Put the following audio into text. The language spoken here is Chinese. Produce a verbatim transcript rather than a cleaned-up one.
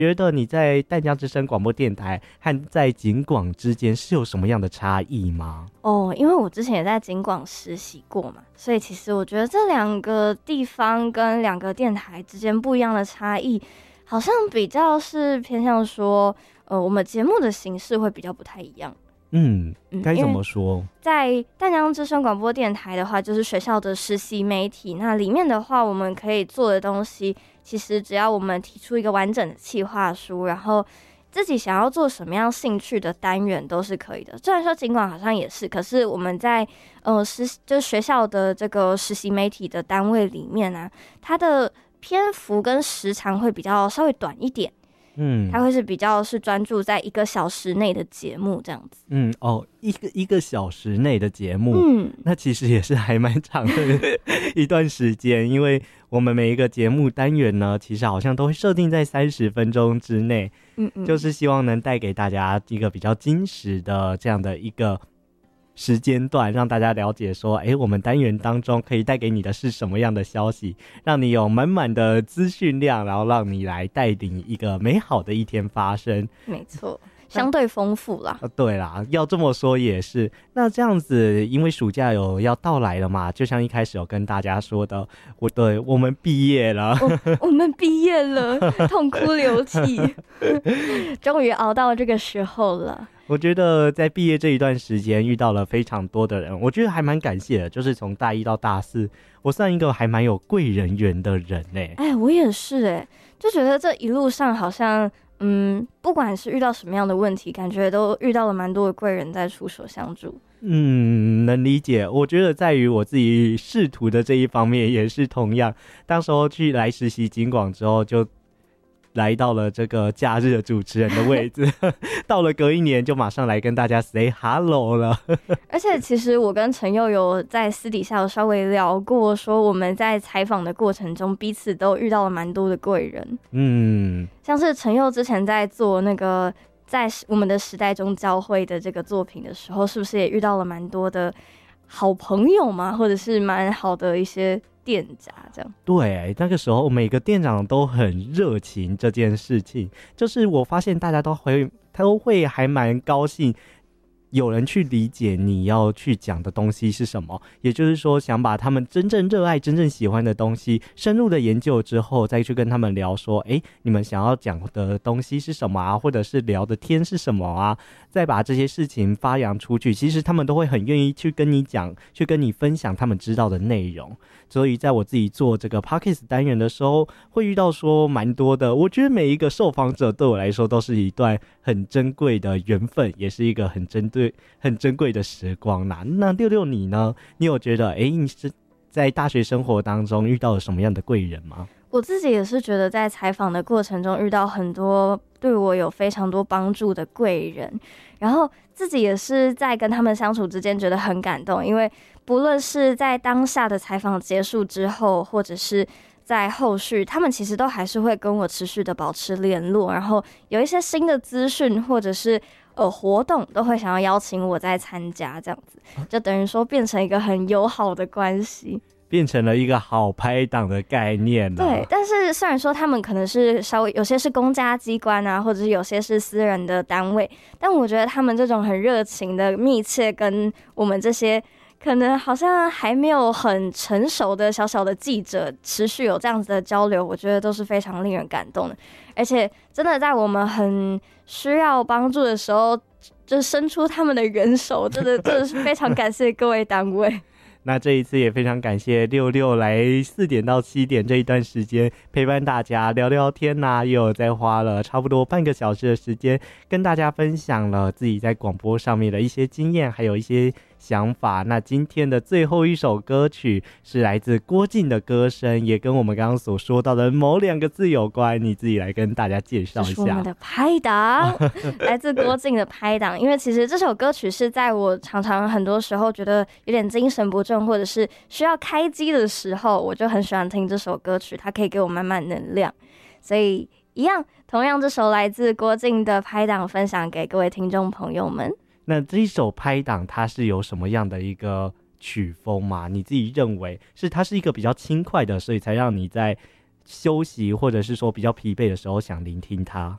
觉得你在淡江之声广播电台和在警广之间是有什么样的差异吗？ 哦，因为我之前也在警广实习过嘛，所以其实我觉得这两个地方跟两个电台之间不一样的差异，好像比较是偏向说，呃，我们节目的形式会比较不太一样。 嗯，该怎么说？ 在淡江之声广播电台的话，就是学校的实习媒体。那里面的话，我们可以做的东西，其实只要我们提出一个完整的企划书，然后自己想要做什么样兴趣的单元都是可以的。虽然说尽管好像也是，可是我们在呃实就是学校的这个实习媒体的单位里面啊，它的篇幅跟时长会比较稍微短一点。嗯，它会是比较是专注在一个小时内的节目这样子。 嗯，哦，一个一个小时内的节目， 嗯， 那其实也是还蛮长的一段时间，因为我们每一个节目单元呢，其实好像都会设定在三十分钟之内，嗯嗯，就是希望能带给大家一个比较精实的这样的一个时间段，让大家了解说，哎，我们单元当中可以带给你的是什么样的消息，让你有满满的资讯量，然后让你来带领一个美好的一天发生。 没错，相对丰富啦、 啊。对啦，要这么说也是。那这样子，因为暑假有要到来了嘛，就像一开始有跟大家说的，我对我们毕业了， 我, 我们毕业了，痛哭流涕，终于熬到这个时候了。 我觉得在毕业这一段时间遇到了非常多的人，我觉得还蛮感谢的，就是从大一到大四，我算一个还蛮有贵人缘的人欸。 哎，我也是哎，就觉得这一路上好像嗯，不管是遇到什么样的问题，感觉都遇到了蛮多的贵人在出手相助。 嗯，能理解。我觉得在于我自己仕途的这一方面也是同样，当时候去来实习警广之后，就来到了这个假日的主持人的位置到了隔一年就马上来跟大家 say hello 了而且其实我跟陈佑有在私底下有稍微聊过，说我们在采访的过程中彼此都遇到了蛮多的贵人。嗯，像是陈佑之前在做那个在我们的时代中交汇的这个作品的时候，是不是也遇到了蛮多的好朋友嘛，或者是蛮好的一些店家这样？ 对，那个时候每个店长都很热情，这件事情就是我发现大家都会都会还蛮高兴有人去理解你要去讲的东西是什么，也就是说想把他们真正热爱真正喜欢的东西深入的研究之后，再去跟他们聊说，哎，你们想要讲的东西是什么啊，或者是聊的天是什么啊，再把这些事情发扬出去，其实他们都会很愿意去跟你讲，去跟你分享他们知道的内容。所以在我自己做这个 Podcast 单元的时候，会遇到说蛮多的，我觉得每一个受访者对我来说都是一段很珍贵的缘分，也是一个很珍贵很珍贵的时光啦。那六六你呢？你有觉得，哎，你是在大学生活当中遇到了什么样的贵人吗？ 我自己也是觉得在采访的过程中遇到很多对我有非常多帮助的贵人，然后自己也是在跟他们相处之间觉得很感动，因为不论是在当下的采访结束之后，或者是在后续，他们其实都还是会跟我持续的保持联络，然后有一些新的资讯或者是呃活动都会想要邀请我再参加，这样子就等于说变成一个很友好的关系， 变成了一个好拍档的概念了。 对，但是虽然说他们可能是稍微有些是公家机关啊，或者是有些是私人的单位，但我觉得他们这种很热情的密切跟我们这些可能好像还没有很成熟的小小的记者持续有这样子的交流，我觉得都是非常令人感动的。而且真的在我们很需要帮助的时候，就伸出他们的援手，真的真的是非常感谢各位单位。 那这一次也非常感谢六六来四点到七点这一段时间陪伴大家聊聊天呐、啊，也有在花了差不多半个小时的时间跟大家分享了自己在广播上面的一些经验，还有一些想法。那今天的最后一首歌曲是来自郭静的歌声，也跟我们刚刚所说到的某两个字有关，你自己来跟大家介绍一下。 这是我们的拍档来自郭静的拍档，因为其实这首歌曲是在我常常很多时候觉得有点精神不振或者是需要开机的时候，我就很喜欢听这首歌曲，它可以给我满满能量。所以一样同样这首来自郭静的拍档分享给各位听众朋友们。 那这一首拍档它是有什么样的一个曲风吗？你自己认为是它是一个比较轻快的，所以才让你在休息或者是说比较疲惫的时候想聆听它？